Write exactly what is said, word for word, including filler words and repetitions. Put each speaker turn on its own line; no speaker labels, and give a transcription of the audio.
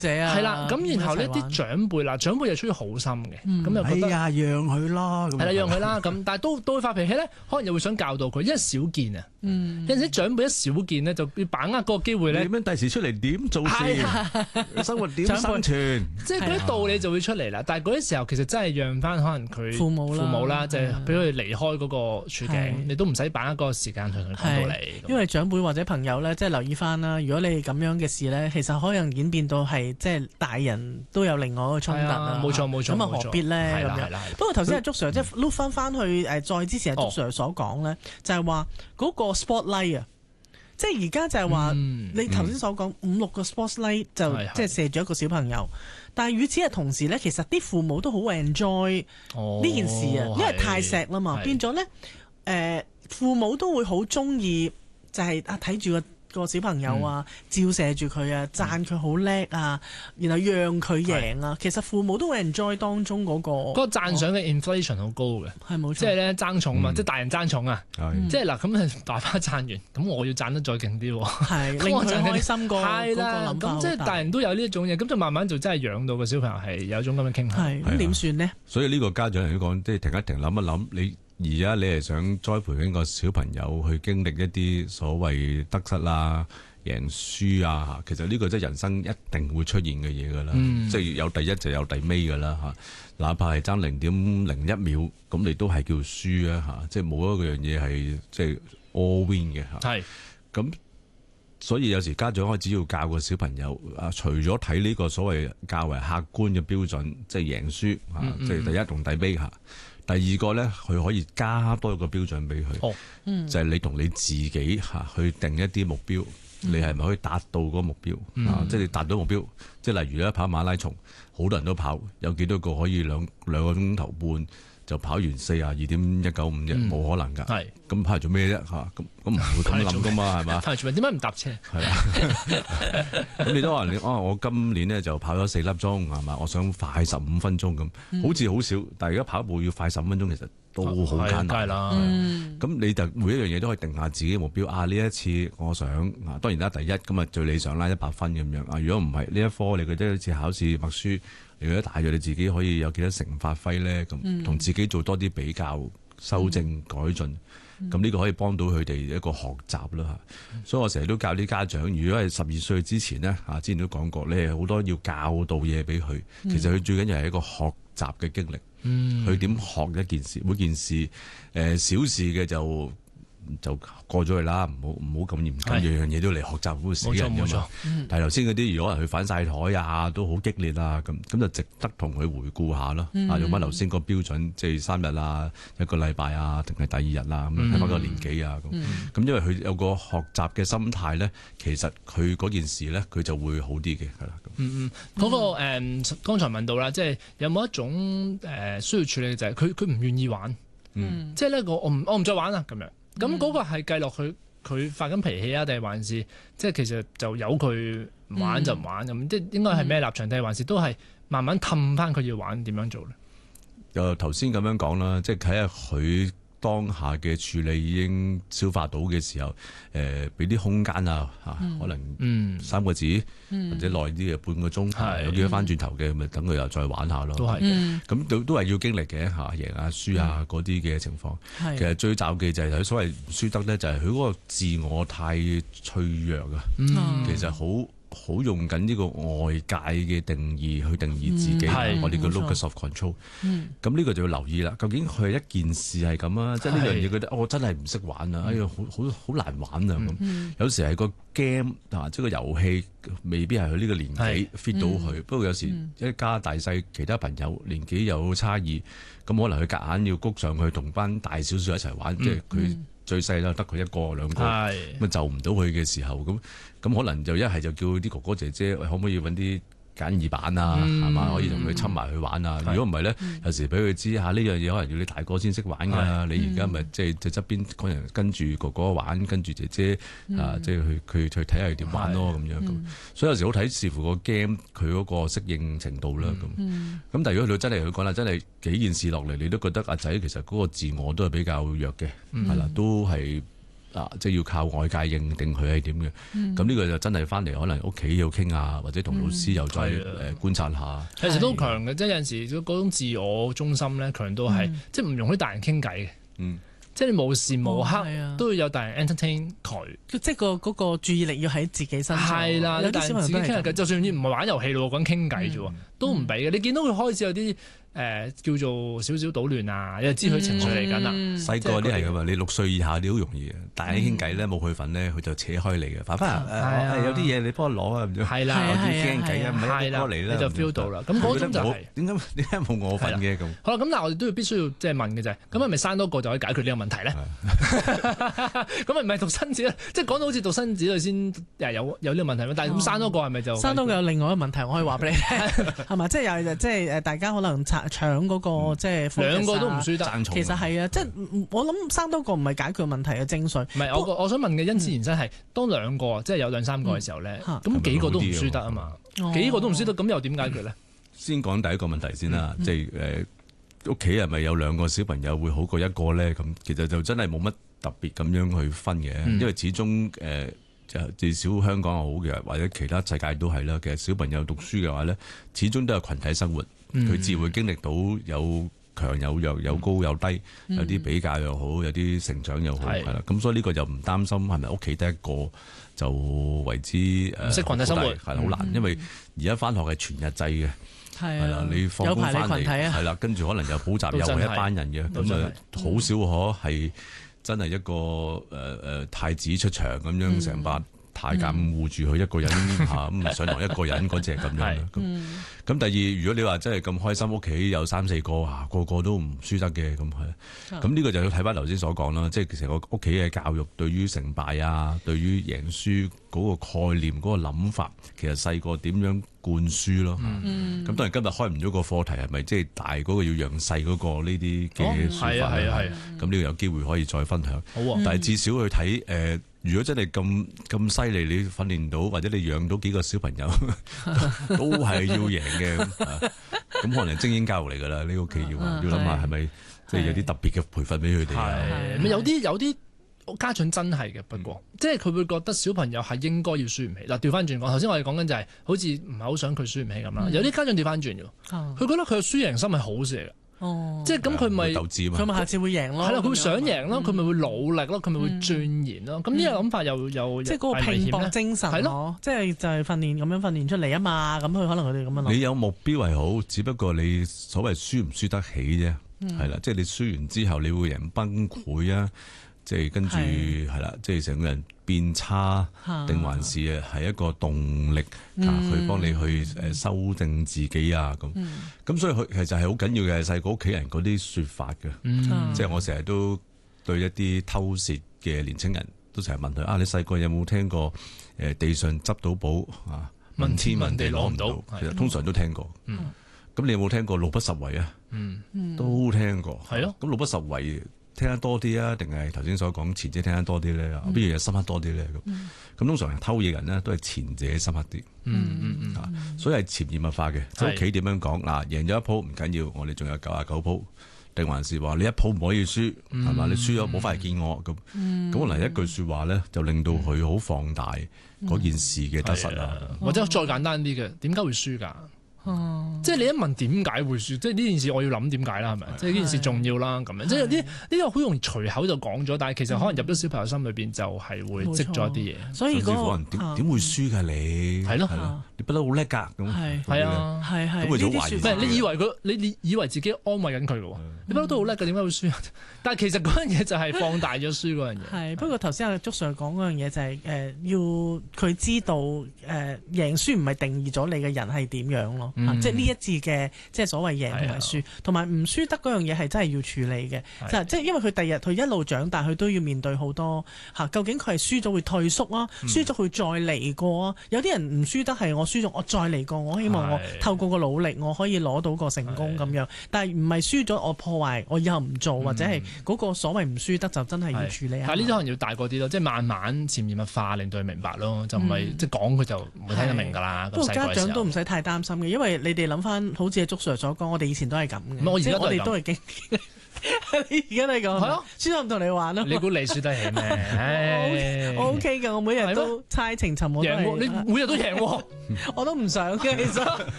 係啦，咁然後呢啲長輩啦，長輩又出於好心嘅，咁又覺得
係啊，讓佢咯，
係啦，讓佢啦，咁但係都都會發脾氣咧，可能又會想教導佢，因為少見啊，有陣時長輩一少見咧，就要把握嗰個機會咧。
點樣第時出嚟點做事，生活點生存，
即係嗰啲道理就會出嚟啦。但係嗰啲時候其實真係讓翻可能佢父母啦，父母啦，就係俾佢離開嗰個處境，你都唔使把握嗰個時間同佢講道理。
因為長輩或者朋友咧，即係留意翻啦，如果你咁樣嘅事咧，其實可能演變到係即係大人都有另外一個衝突啊。
冇錯冇錯，
咁啊何必咧咁樣？不過頭先阿祝 Sir 即係碌翻翻去誒，再之前阿祝 Sir 所講咧，就係話嗰個 spotlight 啊，即係而家就係話你頭先所講五六個 spotlight 就即係射咗一個小朋友，但係與此嘅同時咧，其實啲父母都好 enjoy 呢件事啊，因為太錫啦嘛，變咗咧誒父母都會好中意就係啊睇住個個小朋友啊，照射住佢啊，讚佢好叻啊，然後讓佢贏啊。其實父母都會 enjoy 當中嗰個
嗰個讚賞嘅 inflation 好高嘅，
係冇錯，
即係咧爭寵嘛，即係大人爭寵啊，即係嗱咁啊爸爸讚完，咁我要讚得再勁啲，
係令佢開心過，
係啦，咁即係大人都有呢一種嘢，咁就慢慢就真係養到個小朋友係有一種咁嘅傾向，
係咁點算呢？
所以呢個家長嚟講，即係停一停，諗一諗你。而家你係想栽培緊個小朋友去經歷一啲所謂得失啊、贏輸啊，其實呢個即係人生一定會出現嘅嘢㗎啦。嗯、即係有第一就有第尾㗎啦嚇，哪怕係爭零點零一秒，咁你都係叫輸啊嚇，即係冇一個樣嘢係即係 all win 嘅嚇。係咁，所以有時家長開始要教個小朋友啊，除咗睇呢個所謂較為客觀嘅標準，即係贏輸嚇，嗯嗯、即係第一同第尾嚇。第二個咧，佢可以加多一個標準俾佢，哦嗯、就係你同你自己嚇去定一啲目標，嗯、你係咪可以達到嗰個目標？嗯、啊，即係你達到目標，即係例如咧跑馬拉松，好多人都跑，有幾多個可以兩兩個鐘頭半就跑完四十二點一九五啫？冇、嗯、可能㗎。係咁跑嚟做咩啫？嚇咁咁唔會咁諗㗎嘛？係嘛？
跑嚟做咩？點解唔搭車？係
啊。咁你都話你哦，我今年咧就跑咗四粒鐘係嘛？我想快十五分鐘咁，嗯、好似好少，但係而家跑步要快十五分鐘，其實都好簡單啦。咁、嗯、你就每一樣嘢都可以定下自己嘅目標啊！呢一次我想啊，當然啦，第一咁啊最理想啦，一百分咁樣啊。如果唔係呢一科，你覺得好似考試默書，你覺得大約你自己可以有幾多成發揮咧？咁同、嗯、自己做多啲比較、修正、改進。咁呢、嗯、個可以幫到佢哋一個學習啦。嗯、所以我成日都教啲家長，如果係十二歲之前呢，啊之前都講過，你係好多要教導嘢俾佢。其實佢最緊要係一個學習嘅經歷。佢點、嗯、學一件事，每件事誒、呃、小事嘅就就過咗去啦，唔好唔好咁嚴謹，樣樣嘢都嚟學習會死人㗎嘛。但係頭先嗰啲，如果人去反晒台啊，都好激烈啊，咁咁就值得同佢回顧下咯。嗯、啊，用翻頭先個標準，即係三日啊，一個禮拜啊，定係第二日啊，咁睇翻個年紀啊，咁咁、嗯、因為佢有個學習嘅心態咧，其實佢嗰件事咧，佢就會好啲嘅，係啦。
嗯嗯，嗰、那個誒，剛、嗯、才問到啦，即係有冇一種誒、呃、需要處理嘅就係佢佢唔願意玩，嗯，即係咧我我唔我唔再玩啦咁樣。咁嗰個係計落去，佢發緊脾氣啊，定係還是即係其實就由佢玩就唔玩咁？即係、嗯、應該係咩立場？定係還是都係慢慢氹翻佢要玩點樣做咧？
就頭先咁樣講啦，即係睇下佢當下嘅處理已經消化到嘅時候，誒俾啲空間啊嚇，嗯、可能三個字、嗯、或者耐啲嘅半個鐘，嗯、有幾多翻轉頭嘅，咪等佢又再玩下咯。都係嘅，咁都都係要經歷嘅嚇，贏啊輸啊嗰啲嘅情況。嗯、其實最罩忌就係佢所謂輸得咧，就係佢嗰個自我太脆弱啊。嗯、其實好。好用緊呢個外界嘅定義去定義自己，嗯、我哋叫 locus of control。咁呢、嗯、個就要留意啦。究竟佢係一件事係咁啊？即係呢樣嘢覺得我真係唔識玩啊！哎呀，好好好難玩啊！咁、嗯、有時係個 game 啊，即係個遊戲未必係佢呢個年紀 fit 到佢。嗯、不過有時一家大細其他朋友年紀有差異，咁可能佢夾硬要谷上去同班大少少一齊玩，嗯、即係佢。最細啦，得佢一個兩個，咁啊是就唔到佢嘅時候，咁咁可能就一係就叫啲哥哥姐姐，可唔可以揾啲簡易版啊，係嘛、嗯？可以同佢侵埋去玩啊。如果唔係咧，嗯、有時俾佢知下呢樣嘢，可能要你大哥先識玩㗎。嗯、你而家咪即係即係側邊嗰人跟住哥哥玩，跟住姐姐、嗯、啊，即係去佢去睇下佢點玩咯咁樣咁。嗯、所以有時好睇視乎個 game 佢嗰個適應程度啦咁。咁、嗯、但係如果佢真係佢講啦，真係幾件事落嚟，你都覺得阿仔其實嗰個自我都係比較弱嘅，係啦、嗯，都係啊，即係要靠外界認定佢係點嘅。咁呢、嗯、個就真係翻嚟可能屋企要傾下，或者同老師又再誒、嗯、觀察下。
其實都強嘅，即係有陣時嗰種自我中心咧，強到係、嗯、即係唔容許大人傾偈嘅。嗯。即係你無時無刻都要有大人 entertain 佢，
即係個嗰個注意力要喺自己身上。
係啦，有啲小朋友自己傾偈，就算唔係玩遊戲咯，講傾偈啫喎，都唔俾嘅。你見到佢開始有啲誒叫做少少搗亂啊，又知佢情緒嚟緊啦。
細個啲係咁啊，你六歲以下你好容易嘅，大人傾偈咧冇佢份咧，佢就扯開你嘅。爸爸誒有啲嘢你幫我攞啊，唔知
係啦，
有啲傾偈啊，唔係過嚟啦，
你就 feel 到啦。咁嗰種就係
點解點解冇我份嘅咁？
好啦，咁但係我哋都要必須要即係問嘅就係，咁係咪生多個就可以解決呢個問題咧？咁咪唔係獨生子咧？即係講到好似獨生子女先誒有有呢個問題咩？但係咁生多個係咪就
生多個有另外一個問題？我可以話俾你聽，係嘛？即係又係即係誒，大家可能搶搶嗰個即係
兩個都唔輸得。
其實係啊，即係我諗生多個唔係解決問題嘅精髓。
唔係我我想問嘅因此延伸係，當兩個即係有兩三個嘅時候咧，咁幾個都唔輸得啊嘛？幾個都唔輸得，咁又點解決咧？
先講第一個問題先啦，即係誒。屋企係咪有兩個小朋友會好過一個咧？咁其實就真係冇乜特別咁樣去分嘅，嗯、因為始終誒就、呃、至少香港又好嘅，或者其他世界都係啦。其實小朋友讀書嘅話咧，始終都係群體生活，佢、嗯、自會經歷到有強有弱，有高有低，嗯、有啲比較又好，有啲成長又好，係啦、嗯。咁所以呢個就唔擔心係咪屋企得一個就為之誒
識群體生活
係好難，嗯、因為而家返學係全日制嘅。係啦，你放工翻嚟係啦，跟住可能又補習又係一班人嘅，咁啊好少可係真係一個誒誒太子出場咁樣，成班太監護住佢一個人嚇，咁上堂一個人嗰隻咁樣。咁咁第二，如果你話真係咁開心，屋企有三四個啊，個個都唔輸得嘅咁係。咁呢個就要睇翻頭先所講啦，即係其實個屋企嘅教育對於成敗啊，對於贏輸嗰個概念、嗰個諗法，其實細個點樣灌輸咯。咁當然今日開唔咗個課題，係咪即係大嗰個要讓細嗰個呢啲嘅説法？係啊係啊係啊！咁呢個有機會可以再分享。好啊！但係至少去睇誒。如果真係咁咁犀利，你訓練到或者你養到幾個小朋友，都係要贏嘅。咁可能精英教育嚟㗎啦，呢屋企要要諗下係咪即係有啲特別嘅培訓俾佢哋。
係，有啲有啲家長真係嘅，不過即係佢會覺得小朋友係應該要輸唔起。嗱，調翻轉講，頭先我哋講緊就係好似唔係好想佢輸唔起咁啦。有啲家長調翻轉嘅，佢覺得佢嘅輸贏心係好事嚟嘅。哦，即係咁佢咪
佢咪下次會贏咯，
係啦，佢會想贏咯，佢咪會努力咯，佢咪會鑽研咯。咁呢個諗法又又
即係嗰個拼搏精神係咯，即係就係訓練咁樣訓練出嚟啊嘛。咁佢可能佢哋咁樣諗。
你有目標係好，只不過你所謂輸唔輸得起啫，係啦，即係你輸完之後你會人崩潰啊，即係跟住係啦，即係成個人變差，定還是係一個動力啊，去幫你去誒修正自己啊咁。咁所以佢其實係好緊要嘅，細個屋企人嗰啲説法嘅，即係我成日都對一啲偷竊嘅年青人都成日問佢啊，你細個有冇聽過誒地上執到寶啊，問天問地攞唔到？其實通常都聽過。咁你有冇聽過路不拾遺啊？都聽過。係咯。咁路不拾遺聽得多啲啊，定係頭先所講前者聽得多啲咧？邊樣嘢深刻多啲咧？咁咁、嗯、通常偷嘢人咧都係前者深刻啲。嗯嗯嗯。啊，所以係潛移默化嘅。即係屋企點樣講嗱，贏咗一鋪唔緊要，我哋仲有九十九鋪，定還是話你一鋪唔可以輸係嘛？你輸咗冇翻嚟見我咁。咁可能一句説話咧，就令到佢好放大嗰件事嘅得失啊。
嗯、或者再簡單啲嘅，點解會輸㗎？哦、即係你一問點解會輸，即係呢件事我要諗點解啦，係咪？即係呢件事重要啦，咁樣。即係有啲呢個好容易隨口就講咗，但係其實可能入咗小朋友心裏邊就係會積咗一啲嘢。
所以嗰、那個
人點點會輸㗎你？係咯係咯，你不嬲好叻㗎咁。係
係啊係係。咁佢就懷疑。唔係你以為佢你你以為自己安慰緊佢嘅喎？你不嬲都好叻㗎，點解會輸？但係其實嗰樣嘢就係放大咗輸嗰樣嘢。係
不過頭先阿祝 Sir 講嗰樣嘢就係、是、誒、呃、要佢知道誒、呃、贏輸唔係定義咗你嘅人係點樣咯，嗯、即係呢一次嘅即係所謂贏同埋輸，同埋唔輸得嗰樣嘢係真係要處理嘅。就即係因為佢第日佢一路長大，佢都要面對好多嚇。究竟佢係輸咗會退縮啊，嗯、輸咗佢再嚟過啊？有啲人唔輸得係我輸咗，我再嚟過。我希望我透過個努力，我可以攞到個成功咁樣。但係唔係輸咗我破壞，我以後唔做，或者係嗰個所謂唔輸得就真係要處理下。
但係呢啲可能要大個啲咯，即係慢慢潛移默化令到佢明白咯，就唔係即係講佢就唔會聽得明㗎啦。
不過家長都唔使太擔心嘅，因為為你哋諗翻，好似阿祝 Sir 所講，我哋以前都係咁嘅。
我而家
我哋都係經。你而家都係咁，係咯，輸咗唔同你玩咯。
你估你輸得起咩？
我 OK 㗎，我每日都猜情尋，我都係。
贏喎，你每日都贏喎，
我都唔想嘅，其實。